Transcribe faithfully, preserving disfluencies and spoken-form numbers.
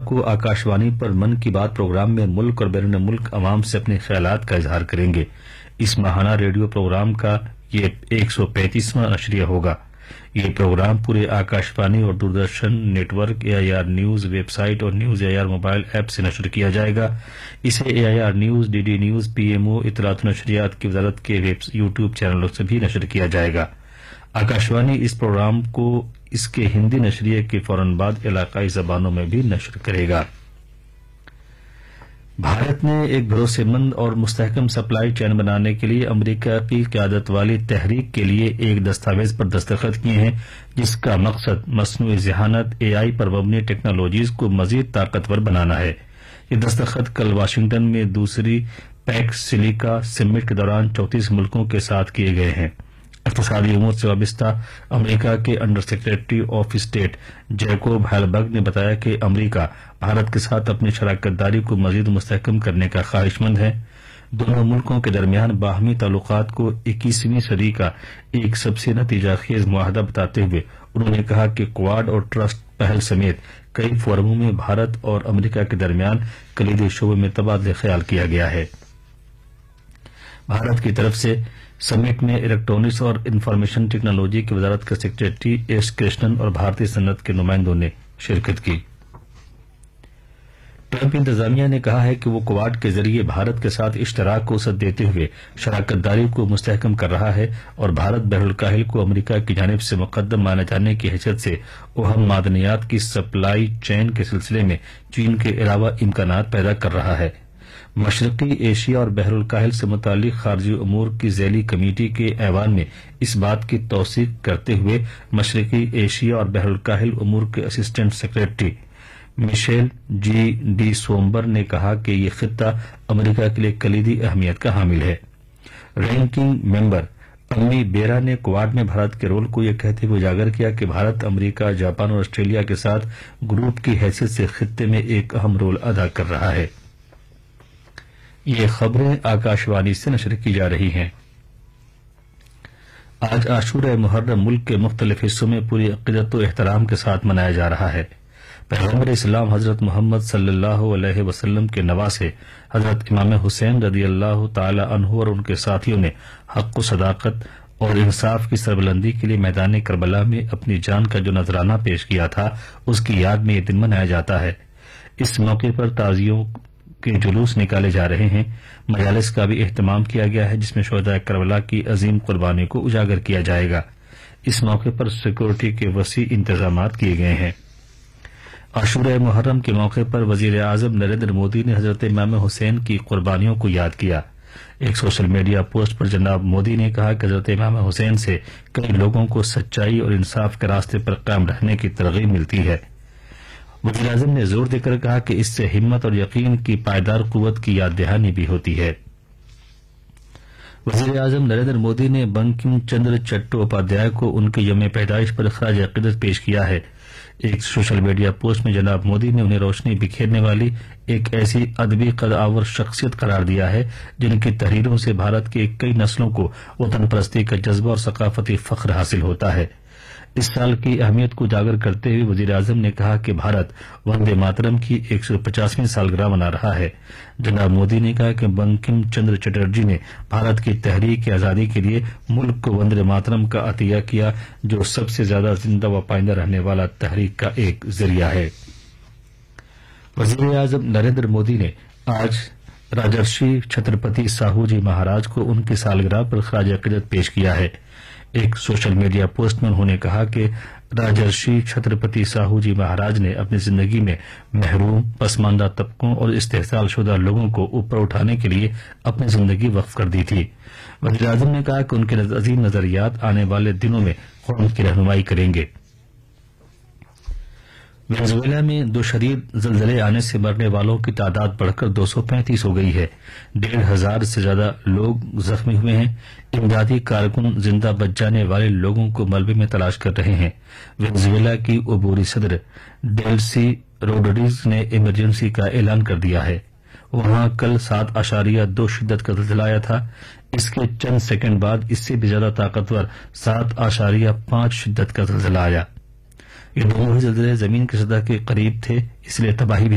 کو आकाशवाणी पर मन की बात प्रोग्राम में मुल्क और बैरून मुल्क अवाम से अपने ख्यालात का इजहार करेंगे। इस माहाना रेडियो प्रोग्राम का ये एक सौ पैंतीसवां नशरिया होगा। ये प्रोग्राम पूरे आकाशवाणी और Doordarshan network, AIR news website और न्यूज एआईआर मोबाइल ऐप से नशर किया जाएगा। इसे AIR news, DD news, PMO, इतलात नशरियात की वजारत के वेब यूट्यूब चैनलों से भी नशर किया जाएगा। आकाशवाणी इस प्रोग्राम को इसके हिंदी नशरिए के फौरन बाद इलाकाई जबानों में भी नशर करेगा। भारत ने एक भरोसेमंद और मुस्तहकम सप्लाई चेन बनाने के लिए अमेरिका की क़यादत वाली तहरीक के लिए एक दस्तावेज पर दस्तखत किए हैं, जिसका मकसद मसनूई ज़हानत एआई पर मबनी टेक्नोलॉजीज को मजीद ताकतवर बनाना है। ये दस्तखत कल वाशिंगटन में दूसरी पैक सिलिका समिट के दौरान चौंतीस मुल्कों के साथ किए गए हैं। इक़्तिसादी उमूर से वाबस्ता अमेरिका के under secretary of state Jacob हैलबर्ग ने बताया कि अमेरिका भारत के साथ अपनी शराकतदारी को मजीद मुस्तहकम करने का ख्वाहिशमंद है। दोनों मुल्कों के दरमियान बाहमी ताल्लुकात को इक्कीसवीं सदी का एक सबसे नतीजाखेज मुआहदा बताते हुए उन्होंने कहा कि क्वाड और ट्रस्ट पहल समेत कई फोरमों में भारत और अमेरिका के दरमियान कलीदी शोबे में तबादला ख्याल किया गया है। भारत की तरफ से समिट में इलेक्ट्रॉनिक्स और इंफॉर्मेशन टेक्नोलॉजी की वजारत के सेक्रेटरी एस कृष्णन और भारतीय सनत के नुमाइंदों ने शिरकत की। ट्रंप इंतजामिया ने कहा है कि वो क्वाड के जरिए भारत के साथ इश्तराक को वसअत देते हुए शराकतदारी को मुस्तहकम कर रहा है और भारत बहरुल-काहिल को अमेरिका की जानिब से मुकद्दम माने जाने की हैसियत से अहम मादनियात की सप्लाई चेन के सिलसिले में चीन के अलावा इम्कानात पैदा कर रहा है। मशरकी एशिया और बहरुल-काहिल से मुतालिक खारजी उमूर की ज़ैली कमेटी के ऐवान में इस बात की तौसीक करते हुए मशरकी एशिया और बहरुल-काहिल उमूर के assistant secretary Michel G D सोमबर ने कहा कि यह खित्ता अमेरिका के लिए कलीदी अहमियत का हामिल है। रैंकिंग मेंबर अम्मी बेरा ने क्वाड में भारत के रोल को यह कहते हुए उजागर किया कि भारत अमेरिका, जापान और ऑस्ट्रेलिया के साथ ग्रुप की हैसियत से खित्ते में एक अहम रोल अदा कर रहा है। ये खबरें आकाशवाणी से नशर की जा रही हैं। आज आशूरा मुहर्रम मुल्क के मुख्तलिफ हिस्सों में पूरी अक़ीदत व एहतराम के साथ मनाया जा रहा है। पैगम्बर इस्लाम हजरत मोहम्मद सल्लल्लाहु अलैहि वसल्लम के नवासे हजरत इमाम हुसैन रदियल्लाहु ताला अन्हु और उनके साथियों ने हक़ व सदाकत और इंसाफ की सरबुलंदी के लिए मैदान करबला में अपनी जान का जो नजराना पेश किया था, उसकी याद में यह दिन मनाया जाता है। इस मौके पर ताजियों के जुलूस निकाले जा रहे हैं। मजालिस का भी एहतमाम किया गया है, जिसमें शोहदाए करबला की अजीम कुर्बानी को उजागर किया जाएगा। इस मौके पर सिक्योरिटी के वसी इंतजामात किए गए हैं। आशूरा मुहर्रम के मौके पर वजीर आजम नरेंद्र मोदी ने हजरत इमाम हुसैन की कुर्बानियों को याद किया। एक सोशल मीडिया पोस्ट पर जनाब मोदी ने कहा कि हजरत इमाम हुसैन से कई लोगों को सच्चाई और इंसाफ के रास्ते पर कायम रहने की तरगीब मिलती है। वज़ीर आज़म ने जोर देकर कहा कि इससे हिम्मत और यकीन की पायदार कुव्वत की याद दहानी भी होती है। वज़ीर आज़म नरेंद्र मोदी ने बंकिम चंद्र चट्टोपाध्याय को उनके यौम पैदाइश पर खराज अक़ीदत पेश किया है। एक सोशल मीडिया पोस्ट में जनाब मोदी ने उन्हें रोशनी बिखेरने वाली एक ऐसी अदबी कदावर शख्सियत करार दिया है, जिनकी तहरीरों से भारत की कई नस्लों को वतन परस्ती का जज्बा और सकाफती फख्र हासिल होता है। इस साल की अहमियत को उजागर करते हुए वजीर आजम ने कहा कि भारत वंदे मातरम की एक सौ पचासवीं सालगिरह मना रहा है। जनाब मोदी ने कहा कि बंकिम चंद्र चटर्जी ने भारत की तहरीक आजादी के लिए मुल्क को वंदे मातरम का अतिया किया, जो सबसे ज्यादा जिंदा व पाइंदा रहने वाला तहरीक का एक जरिया है। वजीर आजम नरेंद्र मोदी ने आज राजर्षि छत्रपति साहू जी महाराज को उनकी सालगिरह पर खराज अक़ीदत पेश किया है। एक सोशल मीडिया पोस्ट में उन्होंने कहा कि राजर्षि छत्रपति साहू जी महाराज ने अपनी जिंदगी में महरूम, पसमानदा तबकों और इस्तेहसाल शुदा लोगों को ऊपर उठाने के लिए अपनी जिंदगी वक्फ कर दी थी। वज़ीर आज़म ने कहा कि उनके अजीम नजरियात आने वाले दिनों में कौम की रहनुमाई करेंगे। वेनेजुएला में दो शदीद जलजले आने से मरने वालों की तादाद बढ़कर दो सौ पैंतीस हो गई है। डेढ़ हजार से ज्यादा लोग जख्मी हुए हैं। इमदादी कारकुन जिंदा बच जाने वाले लोगों को मलबे में तलाश कर रहे हैं। वेनेजुएला की अबूरी सदर डेल्सी रोड्रिग्स ने इमरजेंसी का ऐलान कर दिया है। वहां कल सात आशारिया दो शिद्दत का जलजला आया था। इसके चंद सेकंड बाद इससे भी ज्यादा ताकतवर सात आशारिया पांच शिद्दत का जलजला आया। ये दोनों ही जलजले जमीन की सतह के करीब थे, इसलिए तबाही भी